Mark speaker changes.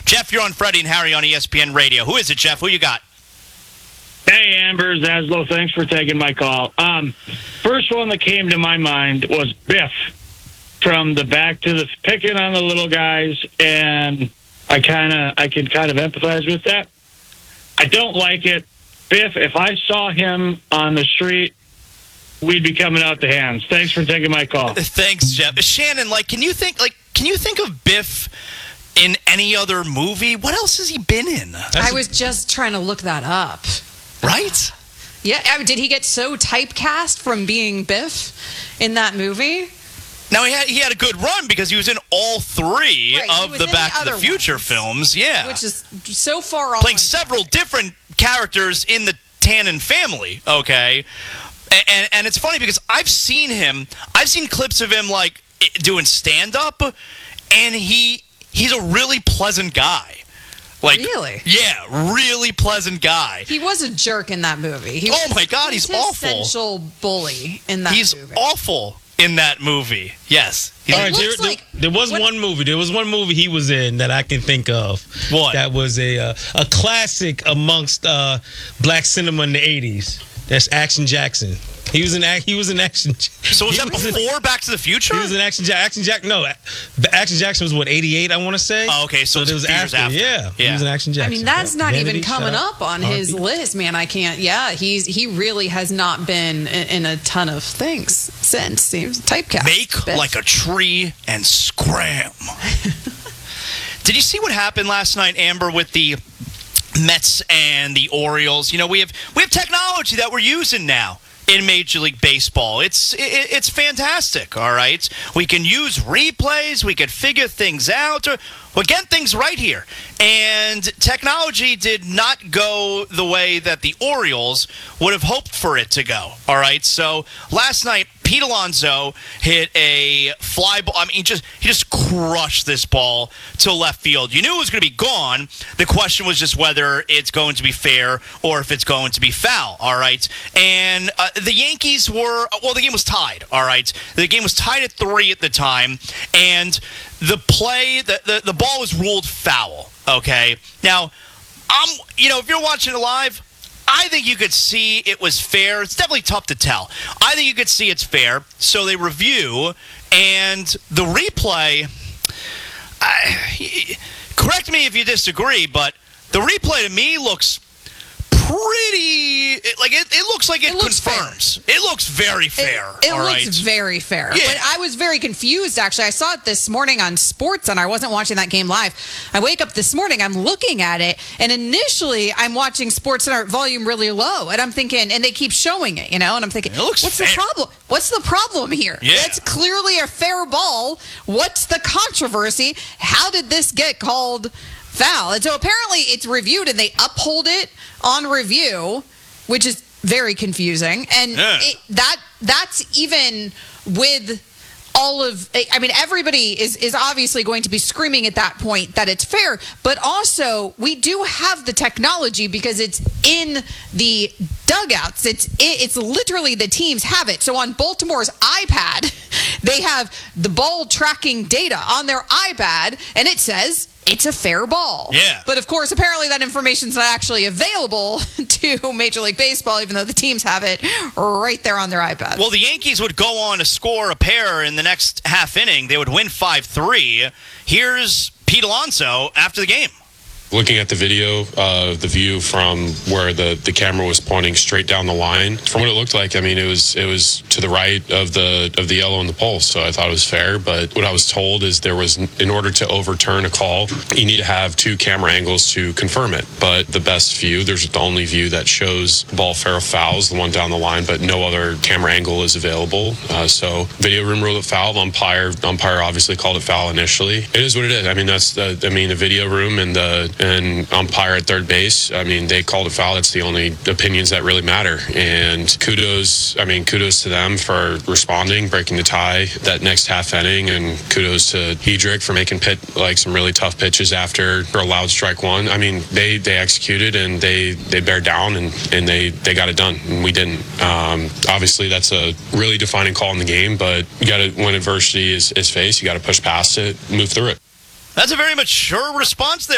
Speaker 1: Jeff, you're on Freddie and Harry on ESPN Radio. Who is it, Jeff? Who you got?
Speaker 2: Hey, Amber, Zaslow, thanks for taking my call. First one that came to my mind was Biff from the back to the picking on the little guys, and I can kind of empathize with that. I don't like it. Biff, if I saw him on the street, we'd be coming out the hands. Thanks for taking my call.
Speaker 1: Thanks, Jeff. Shannon, can you think of Biff in any other movie? What else has he been in?
Speaker 3: I was just trying to look that up.
Speaker 1: Right?
Speaker 3: Yeah, did he get so typecast from being Biff in that movie?
Speaker 1: Now, he had a good run because he was in all three of the Back to the Future films. Yeah.
Speaker 3: Which is so far off.
Speaker 1: Playing several different characters in the Tannen family, okay? And it's funny because I've seen clips of him, doing stand-up, and he's a really pleasant guy.
Speaker 3: Really?
Speaker 1: Yeah, really pleasant guy.
Speaker 3: He was a jerk in that movie.
Speaker 1: Oh my God, he's awful.
Speaker 3: Essential bully in that movie.
Speaker 1: He's awful in that movie. Yes.
Speaker 4: All right, there was one movie. There was one movie he was in that I can think of.
Speaker 1: What?
Speaker 4: That was a classic amongst black cinema in the 80s. That's Action Jackson. He was an Action.
Speaker 1: So was that before Back to the Future?
Speaker 4: He was an Action Jackson. No, Action Jackson was 88, I want to say.
Speaker 1: Oh, okay, so it was after.
Speaker 4: Yeah, he was an Action Jackson.
Speaker 3: I mean, that's not even coming up on his list, man. I can't. Yeah, he really has not been in a ton of things since. He was typecast.
Speaker 1: Make like a tree and scram. Did you see what happened last night, Amber, with the Mets and the Orioles? We have technology that we're using now in Major League Baseball. It's fantastic, all right? We can use replays. We can figure things out. We're getting things right here. And technology did not go the way that the Orioles would have hoped for it to go, all right? So last night, Pete Alonso hit a fly ball. I mean, he just crushed this ball to left field. You knew it was going to be gone. The question was just whether it's going to be fair or if it's going to be foul, all right? And the Yankees the game was tied, all right? The game was tied at 3 at the time, and the ball was ruled foul, okay? Now, if you're watching it live, I think you could see it was fair. It's definitely tough to tell. I think you could see it's fair. So they review, and the replay, correct me if you disagree, but the replay to me looks pretty, it looks like it confirms.
Speaker 3: Fair.
Speaker 1: It looks very fair.
Speaker 3: It looks very fair.
Speaker 1: Yeah.
Speaker 3: But I was very confused, actually. I saw it this morning on Sports, and I wasn't watching that game live. I wake up this morning, I'm looking at it, and initially I'm watching Sports Center volume really low, and I'm thinking, and they keep showing it, and I'm thinking, what's
Speaker 1: fair.
Speaker 3: the problem? What's the problem here?
Speaker 1: Yeah.
Speaker 3: It's clearly a fair ball. What's the controversy? How did this get called foul? And so apparently it's reviewed and they uphold it on review, which is very confusing. And that's even with all of, everybody is obviously going to be screaming at that point that it's fair, but also we do have the technology because it's in the dugouts. It's literally the teams have it. So on Baltimore's iPad, they have the ball tracking data on their iPad, and it says it's a fair ball.
Speaker 1: Yeah.
Speaker 3: But of course, apparently that information's not actually available to Major League Baseball, even though the teams have it right there on their iPad.
Speaker 1: Well, the Yankees would go on to score a pair in the next half inning. They would win 5-3. Here's Pete Alonso after the game.
Speaker 5: Looking at the video, the view from where the camera was pointing straight down the line, from what it looked like, it was to the right of the yellow and the pole, so I thought it was fair. But what I was told is in order to overturn a call, you need to have 2 camera angles to confirm it. But the best view, there's the only view that shows ball fair or foul is the one down the line, but no other camera angle is available. So video room ruled it foul. Umpire obviously called it foul initially. It is what it is. That's the video room and umpire at third base, they called it foul. That's the only opinions that really matter. And kudos to them for responding, breaking the tie that next half inning, and kudos to Hedrick for making some really tough pitches after allowed strike 1. They executed and they bear down and they got it done, and we didn't. Obviously, that's a really defining call in the game, but you got to, when adversity is faced, you got to push past it, move through it.
Speaker 1: That's a very mature response there.